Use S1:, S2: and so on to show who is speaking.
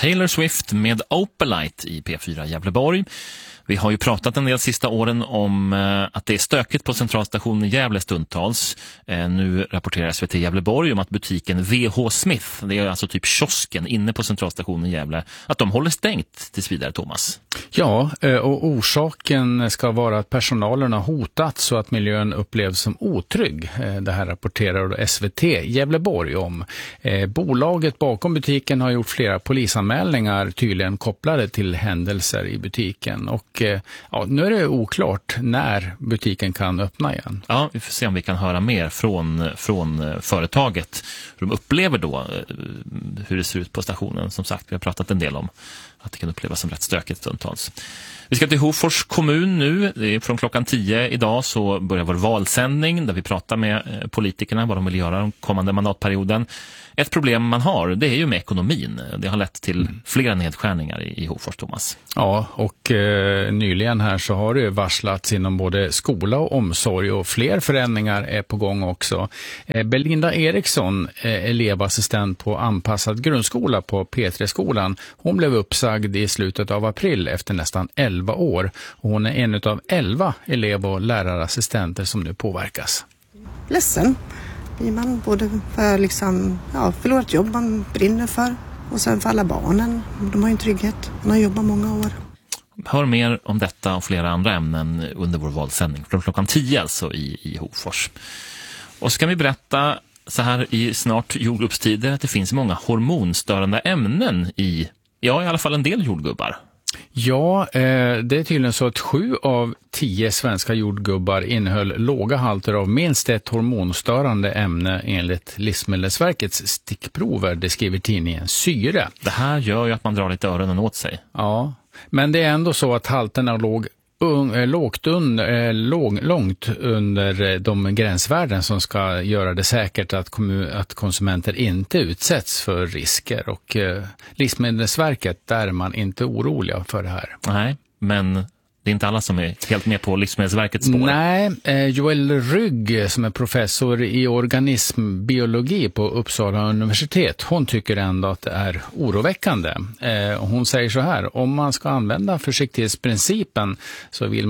S1: Taylor Swift med Opalite i P4 Gävleborg. Vi har ju pratat en del sista åren om att det är stökigt på centralstationen i Gävle stundtals. Nu rapporterar SVT Gävleborg om att butiken VH Smith, det är alltså typ kiosken inne på centralstationen i Gävle, att de håller stängt tills vidare, Thomas.
S2: Ja, och orsaken ska vara att personalen har hotat så att miljön upplevs som otrygg. Det här rapporterar SVT Gävleborg om. Bolaget bakom butiken har gjort flera polisanmälningar tydligen kopplade till händelser i butiken. Och ja, nu är det oklart när butiken kan öppna igen.
S1: Ja, vi får se om vi kan höra mer från företaget. Hur de upplever då hur det ser ut på stationen. Som sagt, vi har pratat en del om att det kan upplevas som rätt stökigt stundtals. Vi ska till Hofors kommun nu. Det är från klockan 10 idag så börjar vår valsändning där vi pratar med politikerna vad de vill göra den kommande mandatperioden. Ett problem man har, det är ju med ekonomin. Det har lett till flera nedskärningar i Hofors, Thomas.
S2: Ja, och nyligen här så har det varslats inom både skola och omsorg och fler förändringar är på gång också. Belinda Eriksson, elevassistent på anpassad grundskola på P3-skolan, hon blev uppsagd i slutet av april efter nästan 11 år. Och hon är en av 11 elev- och lärarassistenter som nu påverkas.
S3: Ledsen. Man både för förlorat jobb man brinner för och sen för alla barnen. De har ju en trygghet. Man har jobbat många år.
S1: Hör mer om detta och flera andra ämnen under vår valsändning från klockan 10 alltså i Hofors. Och så kan vi berätta så här i snart jordgubbstider att det finns många hormonstörande ämnen i alla fall en del jordgubbar.
S2: Ja, det är tydligen så att 7 av 10 svenska jordgubbar innehöll låga halter av minst ett hormonstörande ämne enligt Livsmedelsverkets stickprover, det skriver tidningen Syre.
S1: Det här gör ju att man drar lite öronen åt sig.
S2: Ja, men det är ändå så att halterna låg långt under de gränsvärden som ska göra det säkert att konsumenter inte utsätts för risker. Och Livsmedelsverket, där är man inte oroliga för det här.
S1: Nej, men det är inte alla som är helt med på Livsmedelsverkets spår.
S2: Nej, Joel Rygg som är professor i organismbiologi på Uppsala universitet, hon tycker ändå att det är oroväckande. Hon säger så här, om man ska använda försiktighetsprincipen så vill